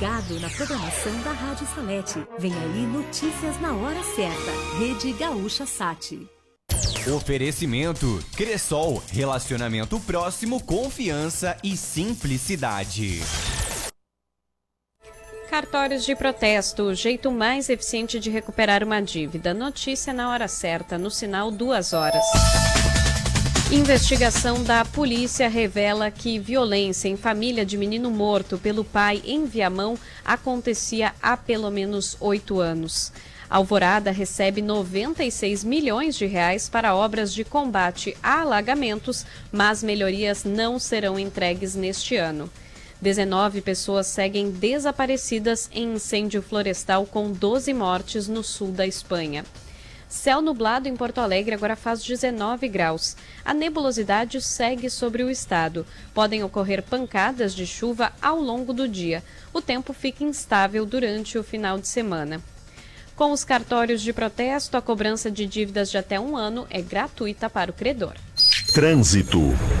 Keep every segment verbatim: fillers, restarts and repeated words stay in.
ligado na programação da Rádio Salete. Vem aí notícias na hora certa. Rede Gaúcha Sat. Oferecimento Cressol, relacionamento próximo, confiança e simplicidade. Cartórios de protesto, o jeito mais eficiente de recuperar uma dívida. Notícia na hora certa, no sinal duas horas. Investigação da polícia revela que violência em família de menino morto pelo pai em Viamão acontecia há pelo menos oito anos. Alvorada recebe noventa e seis milhões de reais para obras de combate a alagamentos, mas melhorias não serão entregues neste ano. dezenove pessoas seguem desaparecidas em incêndio florestal com doze mortes no sul da Espanha. Céu nublado em Porto Alegre agora faz dezenove graus. A nebulosidade segue sobre o estado. Podem ocorrer pancadas de chuva ao longo do dia. O tempo fica instável durante o final de semana. Com os cartórios de protesto, a cobrança de dívidas de até um ano é gratuita para o credor. Trânsito.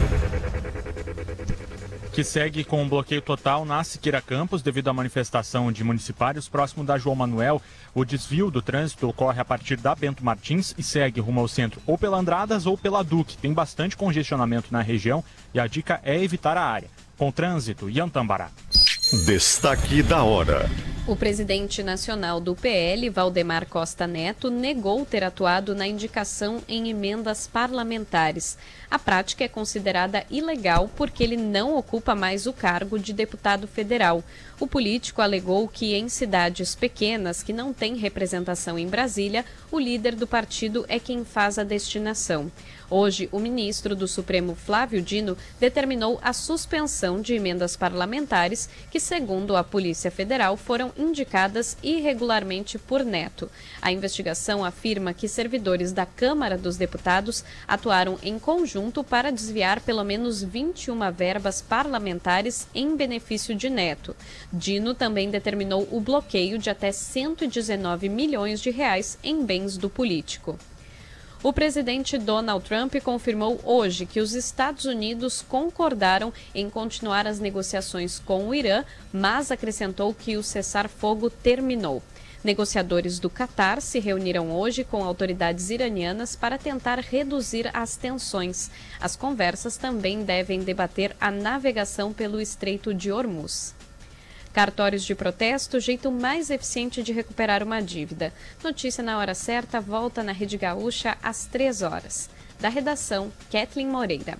Que segue com um bloqueio total na Siqueira Campos devido à manifestação de municipários próximo da João Manuel. O desvio do trânsito ocorre a partir da Bento Martins e segue rumo ao centro ou pela Andradas ou pela Duque. Tem bastante congestionamento na região e a dica é evitar a área. Com trânsito, Ian Tambará. Destaque da hora. O presidente nacional do P L, Valdemar Costa Neto, negou ter atuado na indicação em emendas parlamentares. A prática é considerada ilegal porque ele não ocupa mais o cargo de deputado federal. O político alegou que em cidades pequenas que não têm representação em Brasília, o líder do partido é quem faz a destinação. Hoje, o ministro do Supremo, Flávio Dino, determinou a suspensão de emendas parlamentares que, segundo a Polícia Federal, foram indicadas irregularmente por Neto. A investigação afirma que servidores da Câmara dos Deputados atuaram em conjunto para desviar pelo menos vinte e uma verbas parlamentares em benefício de Neto. Dino também determinou o bloqueio de até cento e dezenove milhões de reais em bens do político. O presidente Donald Trump confirmou hoje que os Estados Unidos concordaram em continuar as negociações com o Irã, mas acrescentou que o cessar-fogo terminou. Negociadores do Catar se reuniram hoje com autoridades iranianas para tentar reduzir as tensões. As conversas também devem debater a navegação pelo Estreito de Hormuz. Cartórios de protesto, o jeito mais eficiente de recuperar uma dívida. Notícia na hora certa, volta na Rede Gaúcha às três horas. Da redação, Kathleen Moreira.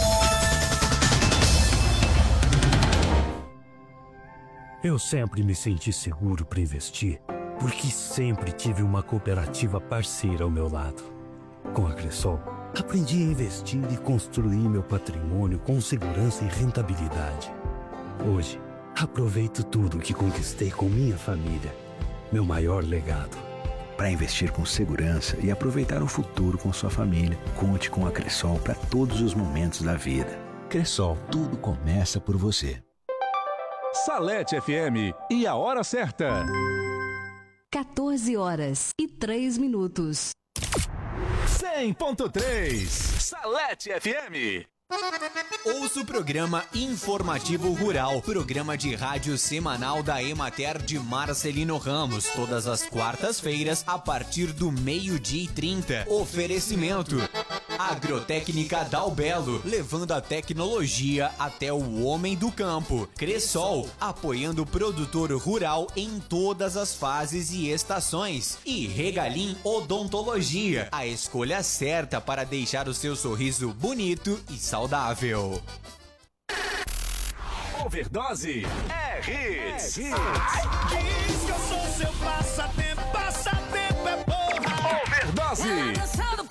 Eu sempre me senti seguro para investir, porque sempre tive uma cooperativa parceira ao meu lado. Com a Cressol, aprendi a investir e construir meu patrimônio com segurança e rentabilidade. Hoje, aproveito tudo que conquistei com minha família. Meu maior legado. Para investir com segurança e aproveitar o futuro com sua família, conte com a Cressol para todos os momentos da vida. Cressol, tudo começa por você. Salete F M e a hora certa. quatorze horas e três minutos. cem ponto três. Salete F M. Ouça o programa Informativo Rural, programa de rádio semanal da Emater de Marcelino Ramos, todas as quartas-feiras, a partir do meio-dia e trinta. Oferecimento Agrotécnica Dalbelo, levando a tecnologia até o homem do campo. Cressol, apoiando o produtor rural em todas as fases e estações. E Regalim Odontologia, a escolha certa para deixar o seu sorriso bonito e saudável. Overdose é hits. É hits. Diz que eu sou seu passatempo, passatempo é porra. Overdose. Ela dançando